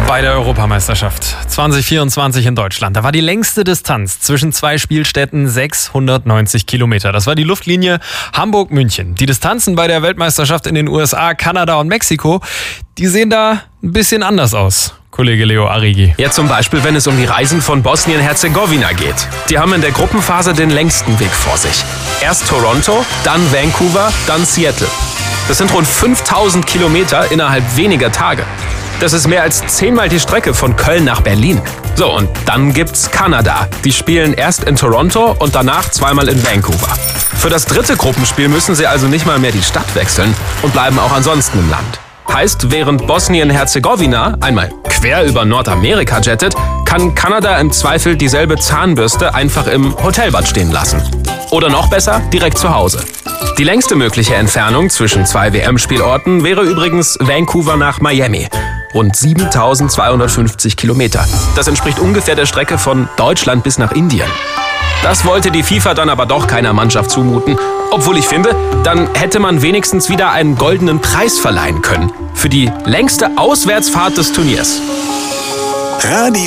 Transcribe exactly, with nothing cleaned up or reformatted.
Bei der Europameisterschaft zwanzig vierundzwanzig in Deutschland, da war die längste Distanz zwischen zwei Spielstätten sechshundertneunzig Kilometer. Das war die Luftlinie Hamburg-München. Die Distanzen bei der Weltmeisterschaft in den U S A, Kanada und Mexiko, die sehen da ein bisschen anders aus. Kollege Leo Arrighi. Ja, zum Beispiel, wenn es um die Reisen von Bosnien-Herzegowina geht. Die haben in der Gruppenphase den längsten Weg vor sich. Erst Toronto, dann Vancouver, dann Seattle. Das sind rund fünftausend Kilometer innerhalb weniger Tage. Das ist mehr als zehnmal die Strecke von Köln nach Berlin. So, und dann gibt's Kanada. Die spielen erst in Toronto und danach zweimal in Vancouver. Für das dritte Gruppenspiel müssen sie also nicht mal mehr die Stadt wechseln und bleiben auch ansonsten im Land. Heißt, während Bosnien-Herzegowina einmal quer über Nordamerika jettet, kann Kanada im Zweifel dieselbe Zahnbürste einfach im Hotelbad stehen lassen. Oder noch besser, direkt zu Hause. Die längste mögliche Entfernung zwischen zwei W M-Spielorten wäre übrigens Vancouver nach Miami. Rund siebentausendzweihundertfünfzig Kilometer. Das entspricht ungefähr der Strecke von Deutschland bis nach Indien. Das wollte die FIFA dann aber doch keiner Mannschaft zumuten. Obwohl ich finde, dann hätte man wenigstens wieder einen goldenen Preis verleihen können. Für die längste Auswärtsfahrt des Turniers. Radio